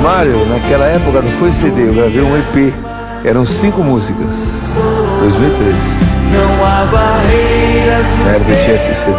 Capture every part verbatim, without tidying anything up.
Mário, naquela época não foi C D, eu gravei um E P. Eram cinco músicas. dois mil e três. Não há barreiras. Na época tinha que C D.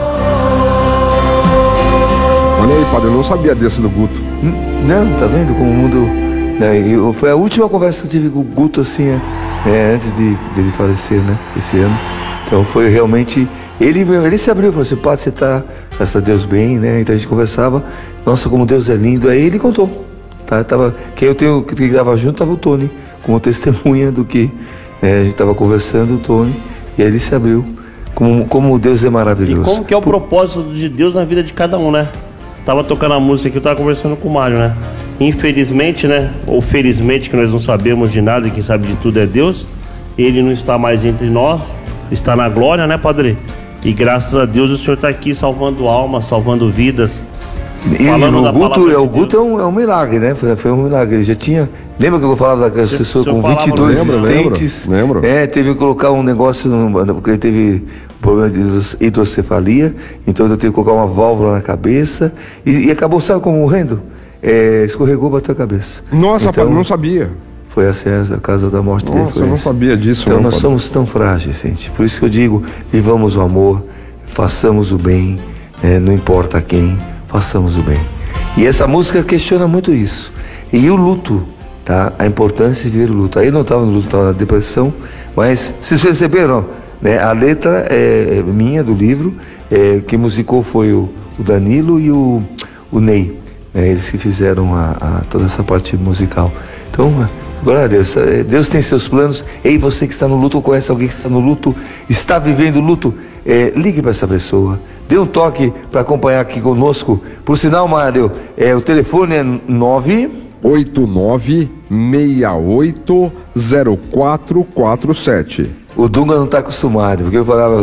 Olha aí, padre, eu não sabia desse do Guto. Não, tá vendo como o mundo... Né, eu, foi a última conversa que eu tive com o Guto, assim, é, antes de dele falecer, né? Esse ano. Então foi realmente... Ele, ele se abriu e falou assim, padre, você tá, graças a Deus, bem, né? Então a gente conversava, nossa, como Deus é lindo. Aí ele contou, tá? Tava, quem eu tenho, que estava junto, tava o Tony, como testemunha do que é, a gente estava conversando, o Tony, e aí ele se abriu, como, como Deus é maravilhoso. E como que é o propósito de Deus na vida de cada um, né? Tava tocando a música aqui, eu tava conversando com o Mário, né? Infelizmente, né? Ou felizmente, que nós não sabemos de nada e quem sabe de tudo é Deus, ele não está mais entre nós, está na glória, né, padre? E graças a Deus o Senhor está aqui salvando almas, salvando vidas. E, e o Guto, é, o Guto é, um, é um milagre, né? Foi, foi um milagre. Ele já tinha. Lembra que eu falava da pessoa com vinte e dois dentes? Lembro, lembro. É, teve que colocar um negócio, porque ele teve problema de hidrocefalia, então eu teve que colocar uma válvula na cabeça e, e acabou, sabe como morrendo? É, escorregou, bateu a cabeça. Nossa, então, pai, não sabia. Foi assim, a causa da morte dele. Nossa, eu não essa. sabia disso. Então não, nós padre. somos tão frágeis, gente. Por isso que eu digo, vivamos o amor, façamos o bem, né? Não importa quem, façamos o bem. E essa música questiona muito isso. E o luto, tá? A importância de viver o luto. Aí não estava no luto, estava na depressão, mas vocês perceberam, né? A letra é minha, do livro, é, quem musicou foi o, o Danilo e o, o Ney. É, eles que fizeram a, a, toda essa parte musical. Então, glória a Deus. Deus tem seus planos. Ei, você que está no luto, ou conhece alguém que está no luto, está vivendo luto, é, ligue para essa pessoa. Dê um toque para acompanhar aqui conosco. Por sinal, Mário, é, o telefone é nove oito nove seis oito zero quatro quatro sete. O Dunga não está acostumado, porque eu falava,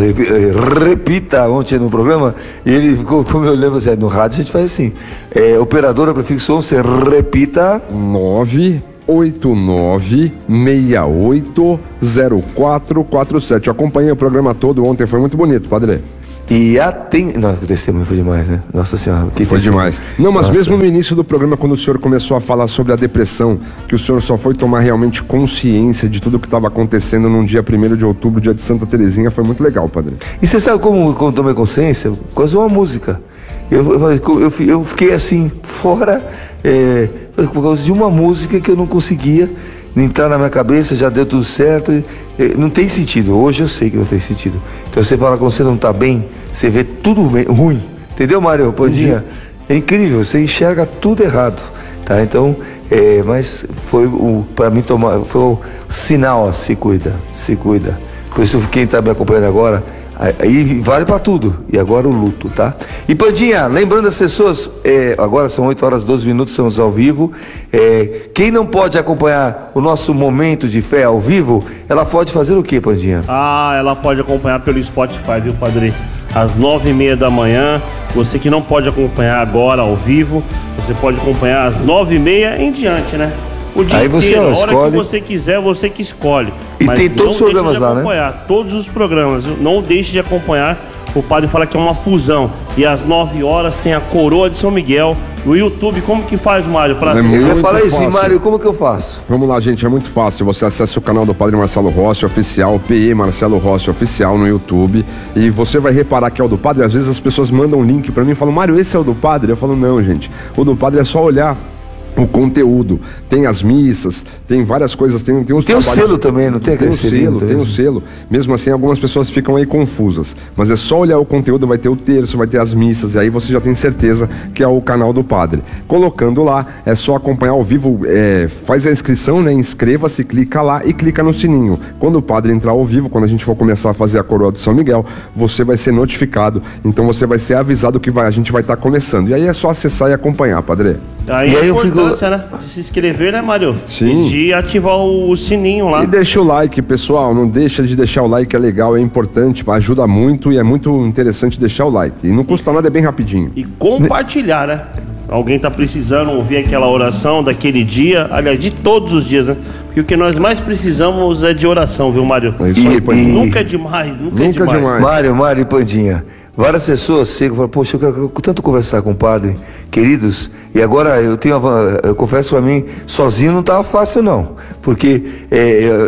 repita ontem no programa, e ele ficou, como eu lembro, assim, no rádio a gente faz assim, é, operadora prefixo onze, repita. nove oito nove seis oito zero quatro quatro sete. Eu acompanhei o programa todo ontem, foi muito bonito, padre. E aten... Nossa, o testemunho foi demais, né? Nossa Senhora. Que foi testemunho. demais. Não, mas Nossa. Mesmo no início do programa, quando o senhor começou a falar sobre a depressão, que o senhor só foi tomar realmente consciência de tudo que estava acontecendo num dia primeiro de outubro, dia de Santa Terezinha, foi muito legal, padre. E você sabe como, como eu tomei consciência? Com uma música. Eu, eu, eu, eu fiquei assim, fora, é, por causa de uma música que eu não conseguia entrar na minha cabeça, já deu tudo certo. E, e, não tem sentido. Hoje eu sei que não tem sentido. Então você fala, quando você não está bem, você vê tudo ruim. Entendeu, Mário? Pandinha? É incrível, você enxerga tudo errado. Tá? Então, é, mas foi o, para mim tomar, foi o sinal, ó, se cuida, se cuida. Por isso quem está me acompanhando agora, aí vale para tudo. E agora o luto, tá? E Pandinha, lembrando as pessoas, é, agora são oito horas e doze minutos, estamos ao vivo. É, quem não pode acompanhar o nosso momento de fé ao vivo, ela pode fazer o que, Pandinha? Ah, ela pode acompanhar pelo Spotify, viu, padre? Às nove e meia da manhã. Você que não pode acompanhar agora ao vivo, você pode acompanhar às nove e meia em diante, né? O dia Aí você inteiro, a hora escolhe. que você quiser, você que escolhe. E Mas tem todos os não deixe programas de lá, né? acompanhar, todos os programas, viu? Não deixe de acompanhar. O padre fala que é uma fusão. E às nove horas tem a Coroa de São Miguel. No YouTube, como que faz, Mário? Pra É Eu ia muito falar isso, fácil. Mário, como que eu faço? Vamos lá, gente, é muito fácil. Você acessa o canal do Padre Marcelo Rossi Oficial, P E Marcelo Rossi Oficial no YouTube, e você vai reparar que é o do Padre. Às vezes as pessoas mandam um link pra mim e falam, Mário, esse é o do Padre? Eu falo, não, gente, o do Padre é só olhar o conteúdo, tem as missas, tem várias coisas, tem, tem os Tem o trabalhos- selo também, não tem Tem aquele o selinho, selo, tem tem o isso? selo. Mesmo assim, algumas pessoas ficam aí confusas. Mas é só olhar o conteúdo, vai ter o terço, vai ter as missas, e aí você já tem certeza que é o canal do Padre. Colocando lá, é só acompanhar ao vivo, é, faz a inscrição, né? Inscreva-se, clica lá e clica no sininho. Quando o Padre entrar ao vivo, quando a gente for começar a fazer a Coroa de São Miguel, você vai ser notificado. Então você vai ser avisado que vai, a gente vai estar começando. E aí é só acessar e acompanhar, Padre. Aí E a aí eu fico- importância, né? De se inscrever, né, Mário? Sim. E de ativar o, o sininho lá. E deixa o like, pessoal, não deixa de deixar o like, é legal, é importante, ajuda muito e é muito interessante deixar o like. E não custa nada, é bem rapidinho. E compartilhar, né? Alguém tá precisando ouvir aquela oração daquele dia, aliás, de todos os dias, né? Porque o que nós mais precisamos é de oração, viu, Mário? É isso aí, E- Pandinha. e- Nunca é demais, nunca, é Nunca é demais. demais. Mário, Mário e Pandinha. Várias pessoas chegam e falam, poxa, eu quero tanto conversar com o padre, Queridos, e agora eu tenho, eu confesso para mim, sozinho não estava fácil não, porque é,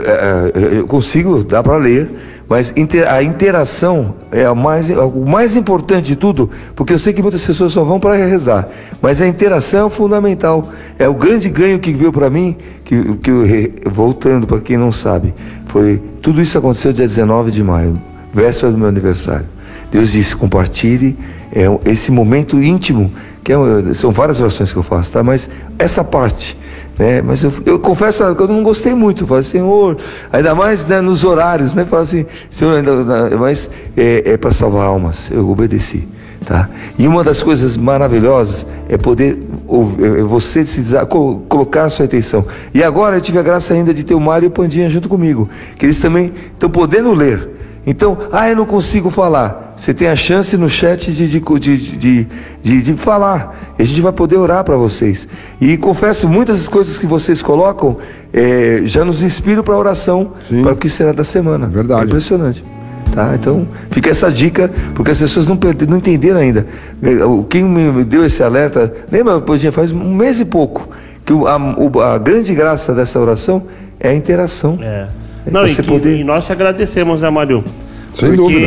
é, eu consigo, dá para ler, mas a interação é a mais, o mais importante de tudo, porque eu sei que muitas pessoas só vão para rezar, mas a interação é fundamental, é o grande ganho que veio para mim, que, que eu, voltando para quem não sabe, foi, tudo isso aconteceu dia dezenove de maio, véspera do meu aniversário. Deus disse, compartilhe é, esse momento íntimo, que é, são várias orações que eu faço, tá? Mas essa parte, né? Mas eu, eu confesso que eu não gostei muito, eu falei, Senhor, ainda mais, né, nos horários, né? Fala assim, Senhor, ainda, mas é, é para salvar almas, eu obedeci, tá? E uma das coisas maravilhosas é poder é você se colocar a sua atenção. E agora eu tive a graça ainda de ter o Mário e o Pandinha junto comigo, que eles também estão podendo ler. Então, ah, eu não consigo falar. Você tem a chance no chat de, de, de, de, de, de falar. E a gente vai poder orar para vocês. E confesso, muitas das coisas que vocês colocam é, já nos inspiram para a oração, para o que será da semana. Verdade. É impressionante. Tá? Então, fica essa dica, porque as pessoas não, perderam, não entenderam ainda. Quem me deu esse alerta, lembra, Podinha, faz um mês e pouco, que a, a grande graça dessa oração é a interação. É. Não, e, que, poder... e nós te agradecemos, né, Mário? Sem Porque dúvida.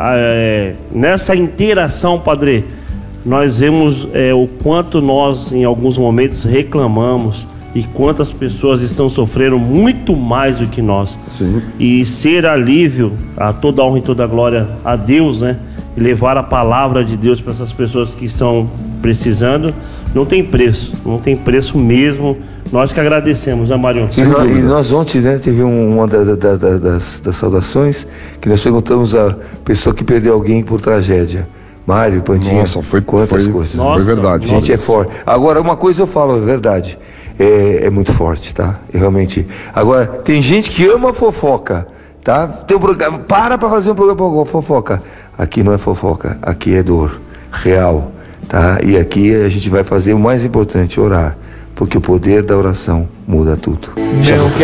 É, nessa interação, Padre, nós vemos é, o quanto nós, em alguns momentos, reclamamos e quantas pessoas estão sofrendo muito mais do que nós. Sim. E ser alívio, a toda honra e toda glória a Deus, né? E levar a palavra de Deus para essas pessoas que estão precisando, não tem preço, não tem preço mesmo. Nós que agradecemos, né, Mário? E nós, e nós ontem, né, teve um, uma da, da, da, das, das saudações, que nós perguntamos a pessoa que perdeu alguém por tragédia. Mário, Pandinha, nossa, foi, quantas foi, coisas. Nossa, foi verdade. Gente, é forte. Agora, uma coisa eu falo, é verdade, é, é muito forte, tá? É realmente. Agora, tem gente que ama fofoca, tá? Tem um programa, para para fazer um programa para fofoca. Aqui não é fofoca, aqui é dor real, tá? E aqui a gente vai fazer o mais importante, orar. Porque o poder da oração muda tudo. Já